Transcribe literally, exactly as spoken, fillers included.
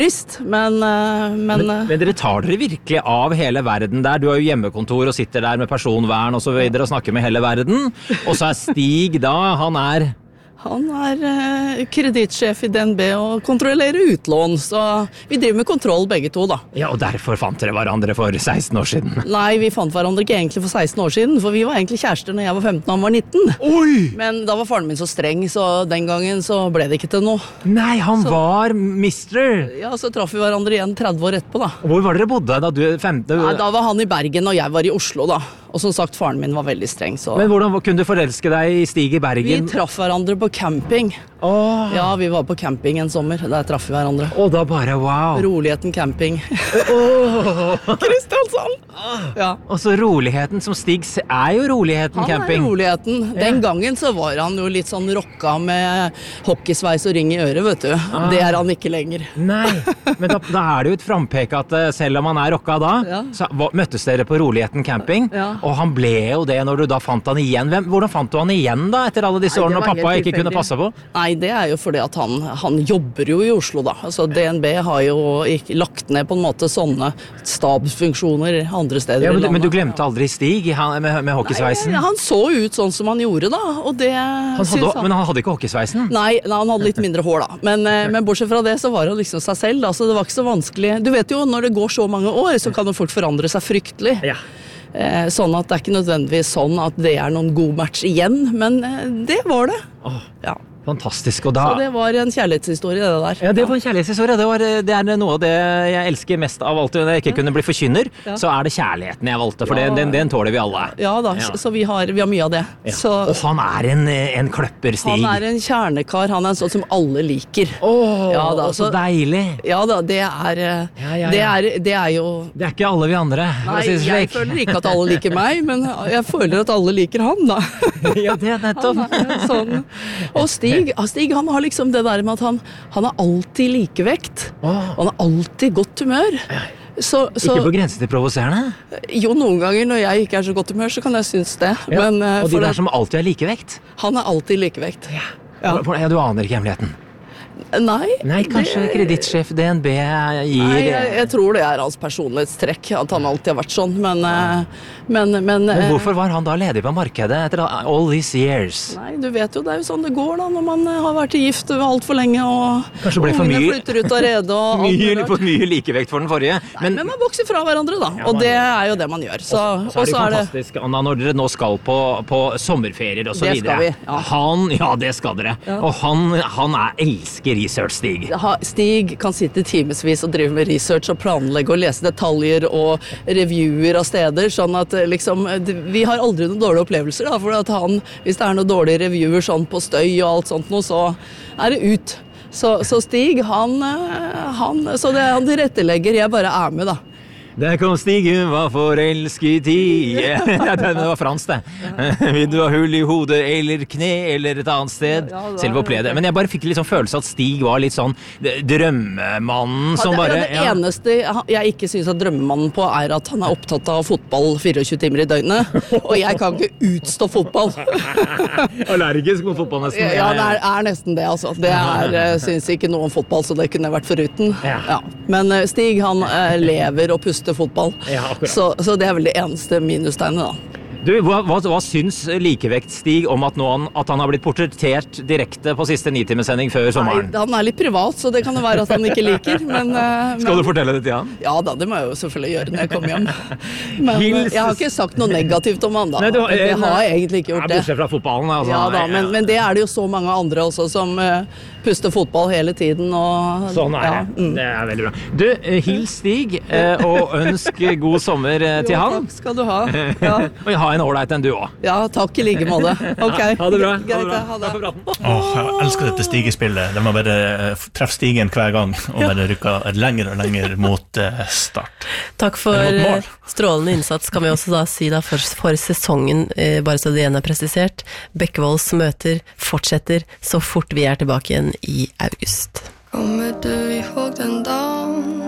trist, men, men, men Men dere tar dere virkelig av hele verden der. Du har jo hjemmekontor og sitter der med personvern og så videre og snakker med hele verden. Og så er Stig da, han er Han er eh, kredittsjef i D N B og kontrollerer utlån, så vi driver med kontroll begge to da. Ja, og derfor fant dere hverandre for seksten år siden. Nei, vi fant hverandre ikke egentlig for seksten år siden, for vi var egentlig kjærester når jeg var femten og han var nitten. Oi! Men da var faren min så streng, så den gangen så ble det ikke til noe. Nei, han så, var mister. Ja, så traff vi hverandre igjen tretti år etterpå da. Hvor var dere bodde da du femten? Nei, da var han i Bergen og jeg var i Oslo da. Og som sagt, faren min var veldig streng, så... Men hvordan kunne du forelske deg i Stig i Bergen? Vi traff hverandre på camping. Åh. Ja, vi var på camping en sommer. Der traff vi hverandre. Og da bare, wow. Roligheten camping. Åh. Kristiansand! Ja. Og så roligheten som Stig er jo roligheten han camping. Han er roligheten. Den ja. gangen så var han jo litt sånn rocka med hockeysveis og ring i øret, vet du. Ah. Det er han ikke lenger. Nei, men da, da er det jo et frampek at selv om han er rocka da, ja. så møttes dere på roligheten camping. Ja. Og han ble jo det når du da fant han igjen. Hvem, hvordan fant du han igjen da, etter alle disse Nei, årene og pappa ikke kunne passe på? Nei, det er jo fordi at han, han jobber jo i Oslo da. Altså D N B har jo ikke lagt ned på en måte sånne stabsfunksjoner andre steder ja, men, i landet. Men du glemte aldri Stig han, med, med hockeysveisen? Nei, han så ut sånn som han gjorde da, og det han hadde, han... Men han hadde ikke hockeysveisen? Nei, nei, han hadde litt mindre hår da. Men, men bortsett fra det så var han liksom seg selv da, så det var ikke så vanskelig. Du vet jo, når det går så mange år, så kan jo folk forandre seg fryktelig. Ja. Sånn at det er ikke nødvendigvis sånn at det er noen god match igjen, men det var det. Oh, ja. Fantastisk, og da... Så det var en kjærlighetshistorie, det der. Ja, det var en kjærlighetshistorie. Det, var, det er noe av det jeg elsker mest av alt. Når jeg ikke kunne bli forkynner, ja. så er det kjærligheten jeg valgte, for ja. den, den tåler vi alle. Ja da, ja. så vi har, vi har mye av det. Ja. Så, og han er en, en kløpper, Stig. Han er en kjernekar, han er en sånn som alle liker. Åh, ja, da, så, så deilig. Ja da, det er, ja, ja, ja. Det, er, det er jo... Det er ikke alle vi andre. Nei, jeg føler ikke at alle liker meg, men jeg føler at alle liker han da. Ja, det er nettopp. Han er sånn. Og Stig, Stig, han har liksom det der med at han, han er alltid likevekt. Oh. Han er alltid godt humør. Så, så, ikke på grensen til provoserende? Jo, noen ganger når jeg ikke er så godt humør, så kan jeg synes det. Ja. Men, og de der det, som alltid er likevekt? Han er alltid likevekt. Ja. Ja. Ja, du aner ikke hemmeligheten? Nei. Nei, kanskje det... kredittsjef D N B gir... Nei, jeg, jeg tror det er hans personlighetstrekk, at han alltid har vært sånn, men... Ja. Men, men, men hvorfor var han da ledig på markedet etter all these years? Nei, du vet jo, det er jo sånn det går da, når man har vært gift alt for lenge, og kanskje ble for mye... flytter ut av rede, og mye, for mye likevekt for den forrige. Nei, men, men man vokser fra hverandre da, ja, og det er jo det man gjør. Så, og så, så er det så fantastisk, det... Anna, når dere nå skal på, på sommerferier og så det videre. Det skal vi, ja. Han, ja, det skal dere. Ja. Og han, han er elsker research, Stig. Stig kan sitte timesvis og drive med research og planlegge og lese detaljer og reviewer av steder, sånn at liksom, vi har aldri noen dårlige opplevelser da, for at han, hvis det er noen dårlige reviewer sånn på støy og alt sånt noe, så er det ut. Så, så Stig, han, han, så det han tilrettelegger, jeg bare er med da. Der kom Stig, hun var forelsket i ja, det var fransk det. Vil du ha hull i hodet eller kne eller et annet sted? Ja, ja, selv opplevde det. Men jeg bare fikk litt sånn følelse at Stig var litt sånn drømmemannen som bare... Det, det eneste jeg ikke synes at drømmemannen på er at han er opptatt av fotball fireogtjue timer i døgnet, og jeg kan ikke utstå fotball. Allergisk mot fotball nesten. Ja, det er, er nesten det altså. Det er, synes ikke noe om fotball, så det kunne vært foruten. Ja. Ja. Men Stig, han lever og puster fotball. Ja, så, så det er vel det eneste minustegnet da. Du, hva, hva, hva syns likevekt Stig om at, noen, at han har blitt portrettert direkte på siste nitimesending før sommeren? Nei, han er litt privat, så det kan det være at han ikke liker. Men, Skal men, du fortelle det til han? Ja da, det må jeg jo selvfølgelig gjøre når jeg kommer hjem. Men Hils. Jeg har ikke sagt noe negativt om han da. Nei, du, jeg, jeg har egentlig ikke gjort det. Ja, bortsett fra fotballen. Altså. Ja da, men, men det er det jo så mange andre også som uh, puster fotball hele tiden. Og, sånn er det. Ja, mm. Det er veldig bra. Du, uh, hils Stig, uh, og ønsk god sommer uh, til jo, han. Takk skal du ha. Ja. Og ha en ålreit en du også. Ja, takk i like måte. Ok. Ha det bra. Greit, ha det. Åh, jeg elsker dette stigespillet. De må bare treffe stigen hver gang, og bare rykke lenger og lenger mot uh, start. Takk for strålende innsats, kan vi også da si da, for, for sesongen, eh, bare så det igjen er presisert. Bekkevolds møter fortsetter så fort vi er tilbake igjen i august. Kommer du ihåg den dagen